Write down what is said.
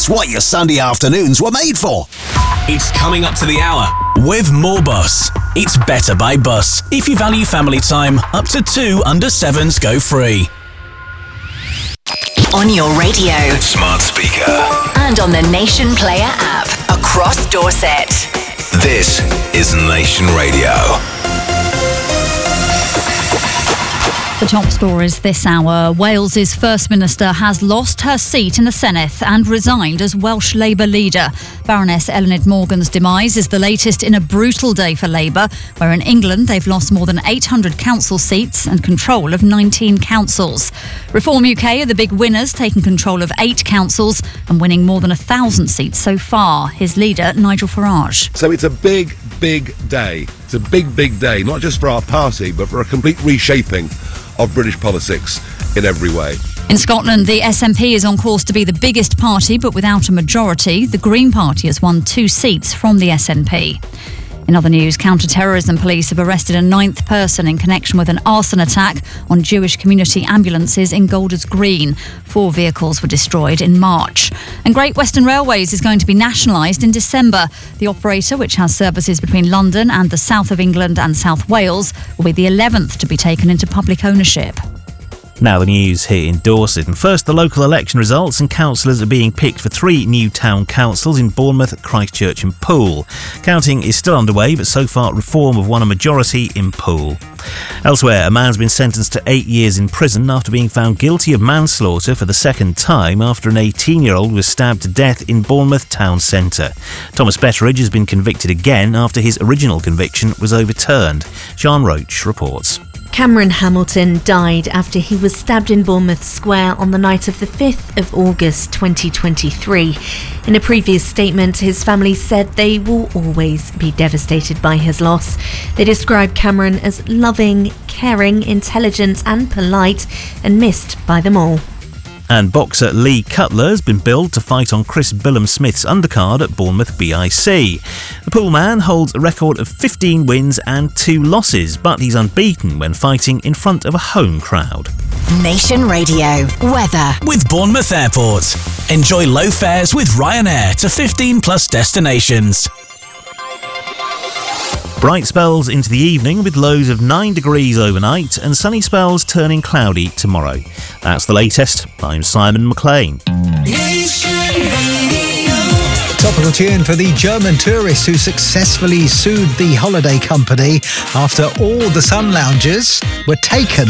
It's what your Sunday afternoons were made for. It's coming up to the hour with more Bus. It's better by Bus. If you value family time, up to 2 under 7s go free. On your radio, smart speaker, and on the Nation Player app across Dorset. This is Nation Radio. The top stories this hour. Wales's First Minister has lost her seat in the Senedd and resigned as Welsh Labour leader. Baroness Eluned Morgan's demise is the latest in a brutal day for Labour, where in England they've lost more than 800 council seats and control of 19 councils. Reform UK are the big winners, taking control of 8 councils and winning more than 1,000 seats so far. His leader, Nigel Farage. So it's a big day. It's a big day, not just for our party, but for a complete reshaping of British politics in every way. In Scotland, the SNP is on course to be the biggest party, but without a majority. The Green Party has won 2 seats from the SNP. In other news, counter-terrorism police have arrested a 9th person in connection with an arson attack on Jewish community ambulances in Golders Green. 4 vehicles were destroyed in March. And Great Western Railways is going to be nationalised in December. The operator, which has services between London and the south of England and South Wales, will be the 11th to be taken into public ownership. Now the news here in Dorset. And first, the local election results, and councillors are being picked for 3 new town councils in Bournemouth, Christchurch and Poole. Counting is still underway, but so far Reform have won a majority in Poole. Elsewhere, a man's been sentenced to 8 years in prison after being found guilty of manslaughter for the second time after an 18-year-old was stabbed to death in Bournemouth town centre. Thomas Betteridge has been convicted again after his original conviction was overturned. Sean Roach reports. Cameron Hamilton died after he was stabbed in Bournemouth Square on the night of the 5th of August 2023. In a previous statement, his family said they will always be devastated by his loss. They described Cameron as loving, caring, intelligent and polite, and missed by them all. And boxer Lee Cutler has been billed to fight on Chris Billam-Smith's undercard at Bournemouth BIC. The Poole man holds a record of 15 wins and 2 losses, but he's unbeaten when fighting in front of a home crowd. Nation Radio weather with Bournemouth Airport. Enjoy low fares with Ryanair to 15 plus destinations. Bright spells into the evening with lows of 9 degrees overnight and sunny spells turning cloudy tomorrow. That's the latest. I'm Simon McLean. Topical tune for the German tourist who successfully sued the holiday company after all the sun loungers were taken